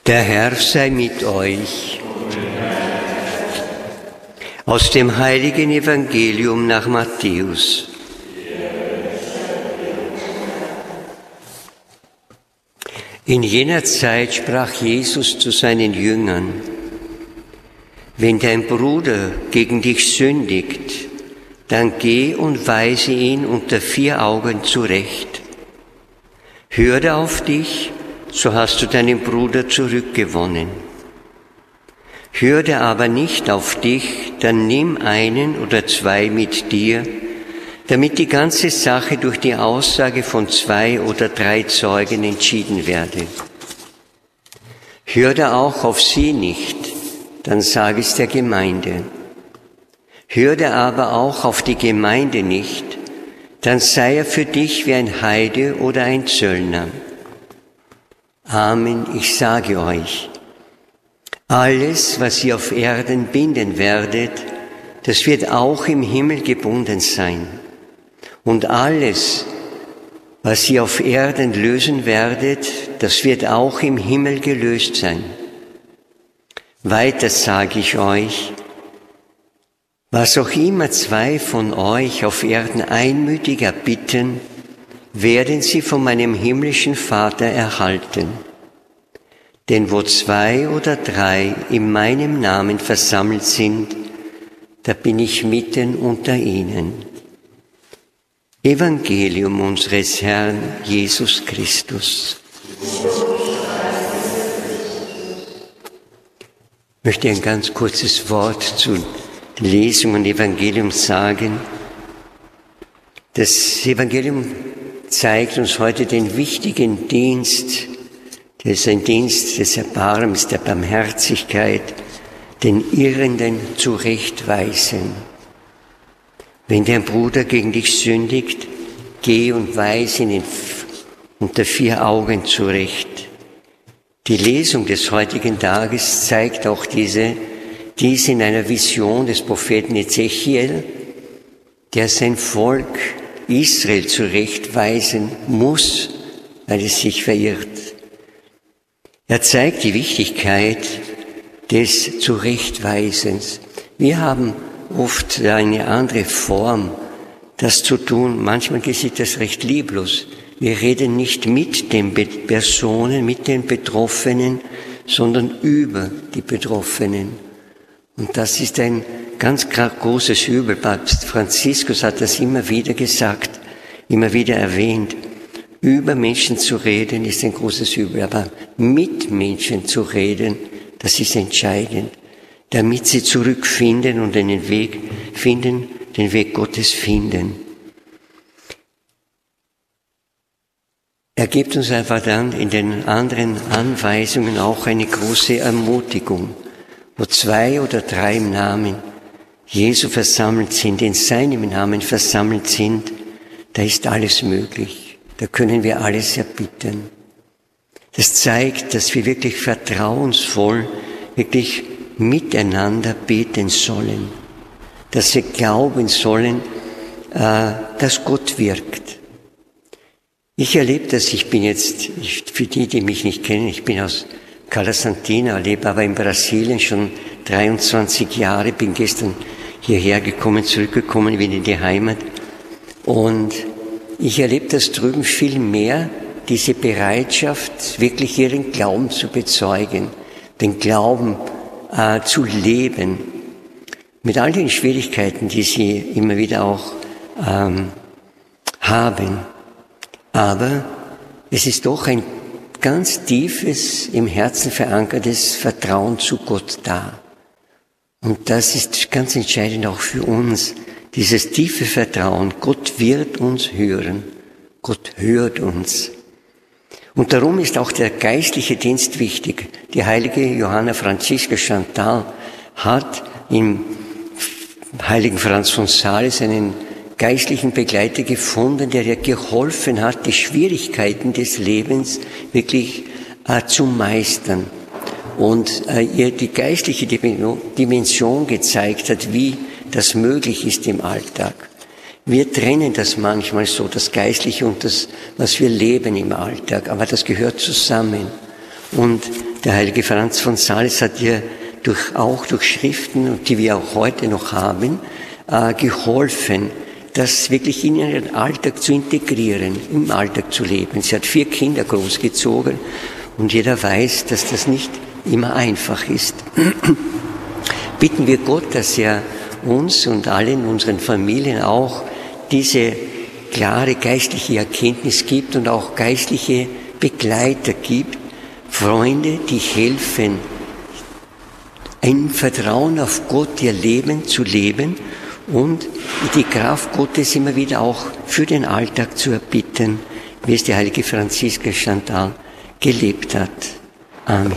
Der Herr sei mit euch. Aus dem heiligen Evangelium nach Matthäus. In jener Zeit sprach Jesus zu seinen Jüngern: Wenn dein Bruder gegen dich sündigt, dann geh und weise ihn unter 4 Augen zurecht. Hört er auf dich, so hast du deinen Bruder zurückgewonnen. Hört er aber nicht auf dich, dann nimm 1 oder 2 mit dir, damit die ganze Sache durch die Aussage von 2 oder 3 Zeugen entschieden werde. Hört er auch auf sie nicht, dann sag es der Gemeinde. Hört er aber auch auf die Gemeinde nicht, dann sei er für dich wie ein Heide oder ein Zöllner. Amen, ich sage euch, alles, was ihr auf Erden binden werdet, das wird auch im Himmel gebunden sein. Und alles, was ihr auf Erden lösen werdet, das wird auch im Himmel gelöst sein. Weiter sage ich euch, was auch immer 2 von euch auf Erden einmütig erbitten, werden sie von meinem himmlischen Vater erhalten. Denn wo 2 oder 3 in meinem Namen versammelt sind, da bin ich mitten unter ihnen. Evangelium unseres Herrn Jesus Christus. Ich möchte ein ganz kurzes Wort zur Lesung und Evangelium sagen. Das Evangelium zeigt uns heute den wichtigen Dienst, das ist ein Dienst des Erbarmens, der Barmherzigkeit, den Irrenden zurechtweisen. Wenn dein Bruder gegen dich sündigt, geh und weise ihn unter 4 Augen zurecht. Die Lesung des heutigen Tages zeigt auch dies in einer Vision des Propheten Ezechiel, der sein Volk Israel zurechtweisen muss, weil es sich verirrt. Er zeigt die Wichtigkeit des Zurechtweisens. Wir haben oft eine andere Form, das zu tun. Manchmal geschieht das recht lieblos. Wir reden nicht mit den Personen, mit den Betroffenen, sondern über die Betroffenen. Und das ist ein ganz großes Übel. Papst Franziskus hat das immer wieder gesagt, immer wieder erwähnt. Über Menschen zu reden ist ein großes Übel, aber mit Menschen zu reden, das ist entscheidend, damit sie zurückfinden und den Weg Gottes finden. Er gibt uns einfach dann in den anderen Anweisungen auch eine große Ermutigung. Wo 2 oder 3 im Namen Jesu versammelt sind, in seinem Namen versammelt sind, da ist alles möglich. Da können wir alles erbitten. Das zeigt, dass wir wirklich vertrauensvoll, wirklich miteinander beten sollen. Dass wir glauben sollen, dass Gott wirkt. Ich erlebe das, für die mich nicht kennen, ich bin aus Calasantina, lebe aber in Brasilien schon 23 Jahre, bin gestern hierher gekommen, zurückgekommen, wieder in die Heimat. Und ich erlebe das drüben viel mehr, diese Bereitschaft, wirklich ihren Glauben zu bezeugen, den Glauben zu leben, mit all den Schwierigkeiten, die sie immer wieder auch haben. Aber es ist doch ein ganz tiefes, im Herzen verankertes Vertrauen zu Gott da. Und das ist ganz entscheidend auch für uns, dieses tiefe Vertrauen. Gott wird uns hören. Gott hört uns. Und darum ist auch der geistliche Dienst wichtig. Die heilige Johanna Franziska Chantal hat im heiligen Franz von Sales einen geistlichen Begleiter gefunden, der ihr geholfen hat, die Schwierigkeiten des Lebens wirklich zu meistern und ihr die geistliche Dimension gezeigt hat, wie das möglich ist im Alltag. Wir trennen das manchmal so, das Geistliche und das, was wir leben im Alltag, aber das gehört zusammen. Und der heilige Franz von Sales hat ihr auch durch Schriften, die wir auch heute noch haben, geholfen, das wirklich in ihren Alltag zu integrieren, im Alltag zu leben. Sie hat 4 Kinder großgezogen und jeder weiß, dass das nicht immer einfach ist. Bitten wir Gott, dass er uns und allen unseren Familien auch diese klare geistliche Erkenntnis gibt und auch geistliche Begleiter gibt, Freunde, die helfen, ein Vertrauen auf Gott, ihr Leben zu leben und die Kraft Gottes immer wieder auch für den Alltag zu erbitten, wie es die heilige Franziska Chantal gelebt hat. Amen.